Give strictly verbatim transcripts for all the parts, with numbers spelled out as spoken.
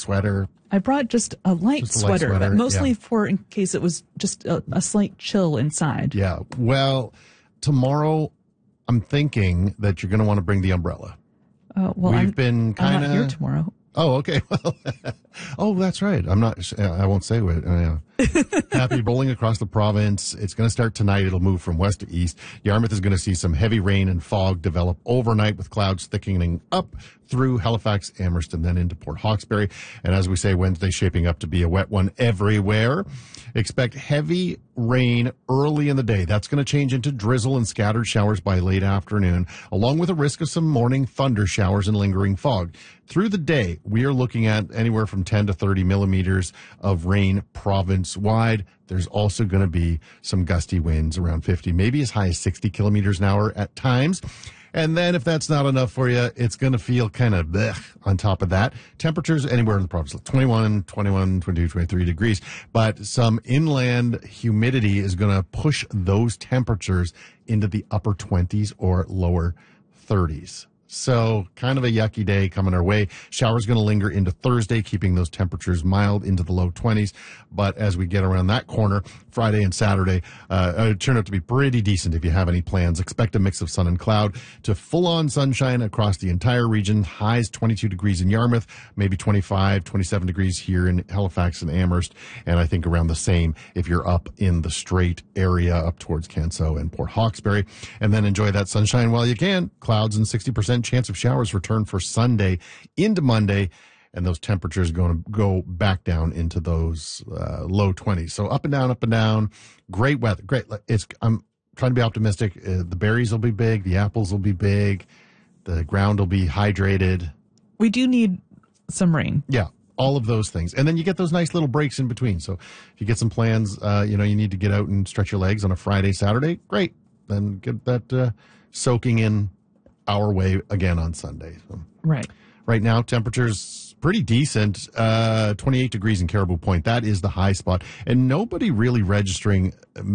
sweater. I brought just a light, Just a light sweater, sweater, but mostly yeah. for in case it was just a, a slight chill inside. Yeah. Well, tomorrow, I'm thinking that you're going to want to bring the umbrella. Uh, well, We've I'm, been kind I'm of not here tomorrow. Oh, okay. Well, oh, that's right. I'm not. I won't say it. Uh, yeah. Happy bowling across the province. It's going to start tonight. It'll move from west to east. Yarmouth is going to see some heavy rain and fog develop overnight, with clouds thickening up through Halifax, Amherst, and then into Port Hawkesbury. And as we say, Wednesday shaping up to be a wet one everywhere. Expect heavy rain early in the day. That's going to change into drizzle and scattered showers by late afternoon, along with a risk of some morning thunder showers and lingering fog. Through the day, we are looking at anywhere from ten to thirty millimeters of rain province-wide. There's also going to be some gusty winds around fifty, maybe as high as sixty kilometers an hour at times. And then if that's not enough for you, it's going to feel kind of blech on top of that. Temperatures anywhere in the province, like twenty-one, twenty-one, twenty-two, twenty-three degrees. But some inland humidity is going to push those temperatures into the upper twenties or lower thirties. So kind of a yucky day coming our way. Showers going to linger into Thursday, keeping those temperatures mild into the low twenties. But as we get around that corner, Friday and Saturday uh, uh, turn out to be pretty decent if you have any plans. Expect a mix of sun and cloud to full-on sunshine across the entire region. Highs twenty-two degrees in Yarmouth, maybe twenty-five, twenty-seven degrees here in Halifax and Amherst, and I think around the same if you're up in the Strait area up towards Canso and Port Hawkesbury. And then enjoy that sunshine while you can. Clouds and sixty percent chance of showers return for Sunday into Monday, and those temperatures are going to go back down into those uh, low twenties. So up and down, up and down. Great weather. Great. It's. I'm trying to be optimistic. Uh, the berries will be big. The apples will be big. The ground will be hydrated. We do need some rain. Yeah. All of those things. And then you get those nice little breaks in between. So if you get some plans, uh, you know, you need to get out and stretch your legs on a Friday, Saturday, great. Then get that uh, soaking in our way again on Sunday. So Right. right now, temperatures pretty decent. Uh, twenty-eight degrees in Caribou Point. That is the high spot. And nobody really registering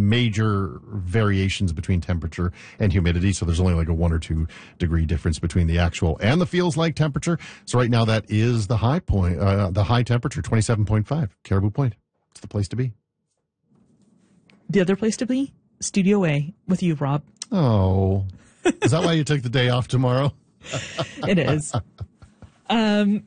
major variations between temperature and humidity. So there's only like a one or two degree difference between the actual and the feels like temperature. So right now, that is the high point, uh, the high temperature, twenty-seven point five, Caribou Point. It's the place to be. The other place to be? Studio A with you, Rob. Oh, is that why you took the day off tomorrow? It is. Um,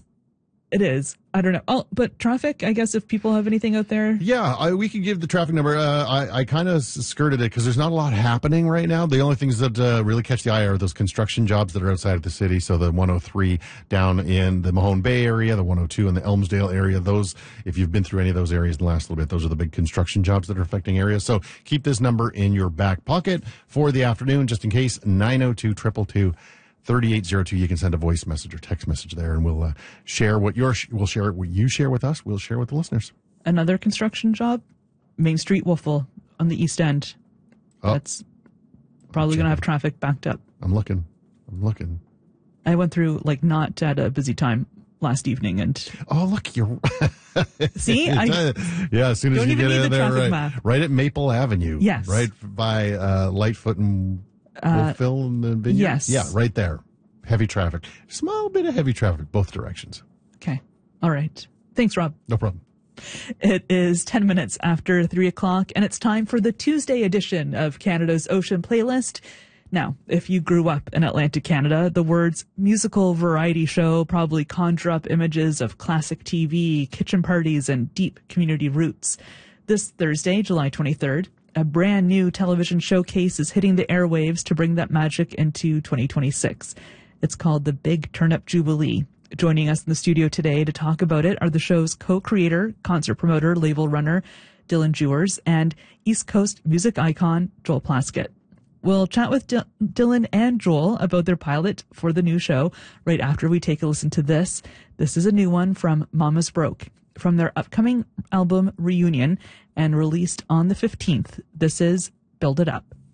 it is. I don't know. Oh, but traffic, I guess if people have anything out there. Yeah, I, we could give the traffic number. Uh, I, I kind of skirted it because there's not a lot happening right now. The only things that uh, really catch the eye are those construction jobs that are outside of the city. So the one oh three down in the Mahone Bay area, the one oh two in the Elmsdale area. Those, if you've been through any of those areas in the last little bit, those are the big construction jobs that are affecting areas. So keep this number in your back pocket for the afternoon, just in case. nine oh two, two two two, thirty-eight oh two. You can send a voice message or text message there, and we'll uh, share what your we'll share what you share with us. We'll share with the listeners. Another construction job, Main Street Wolfville on the East End. Oh. That's probably going to have traffic backed up. I'm looking. I'm looking. I went through like not at a busy time last evening, and oh look, you're see, I yeah. As soon as don't you even get need in the there, traffic right, map. right at Maple Avenue. Yes. right by uh, Lightfoot and Uh, Wolfville and the Vineyard. yes. Yeah, right there. Heavy traffic. Small bit of heavy traffic, both directions. Okay. All right. Thanks, Rob. No problem. It is ten minutes after three o'clock, and it's time for the Tuesday edition of Canada's Ocean Playlist. Now, if you grew up in Atlantic Canada, the words musical variety show probably conjure up images of classic T V, kitchen parties, and deep community roots. This Thursday, July twenty-third, a brand new television showcase is hitting the airwaves to bring that magic into twenty twenty-six. It's called the Big Turnip Jubilee. Joining us in the studio today to talk about it are the show's co-creator, concert promoter, label runner, Dylan Jewers, and East Coast music icon, Joel Plaskett. We'll chat with D- Dylan and Joel about their pilot for the new show right after we take a listen to this. This is a new one from Mama's Broke, from their upcoming album Reunion, and released on the fifteenth. This is Build It Up.